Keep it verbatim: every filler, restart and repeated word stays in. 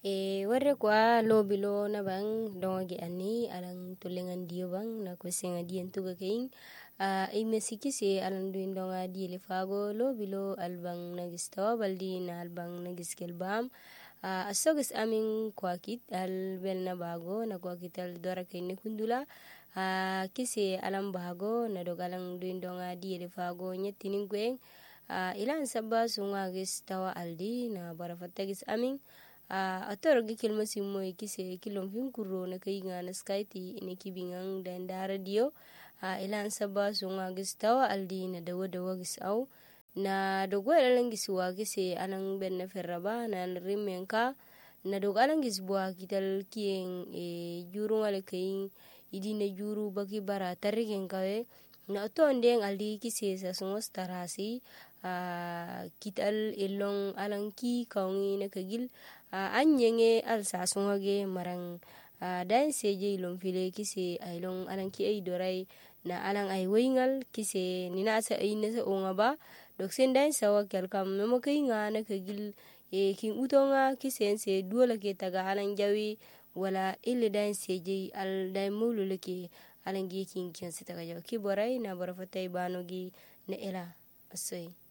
E warre kwa lobilo na bang donge ani alang tulengan dio bang na kusenga dian tuga kaing a e mesiki se alang duin donga di le fago lobilo albang nagisto baldi na albang nagiskel bam a asogis amin kwakit al bel na bago na kwakit al dora kaing kundula a kise alang bago na dogalang duin donga di le fago nyetinin kweng a ilan sabba sungagis tawa aldi na barafatagis amin a ator gi kilma simo kise kilom fin kuro na kainga na skaiti ne kibingang dan dara dio a ilan saba sunga gistawa aldi na dawa dawa gis au na dogo alang gis wa kise alang ben na ferraba na rimenka na dogo alang gis bua kital kieng e juru ngale kaing idi na juru baki bara tarigen kawe na to ndeng aldi kise sa sungos tarasi a kital elong alang ki kaungi na kagil a anyenge al sa sungage marang a dan seje ilong file kise ailong alang ki ay dorai na alang ay wingal kise nina sa ay nasa onga ba doksen dan sawa kel kam memo kainga na kagil e king utonga kise se duola ke taga alang jawi wala ile dan seje al dan mulu leke alang gi king kin sitaga jaw ki borai na barafatay banogi na ela asoy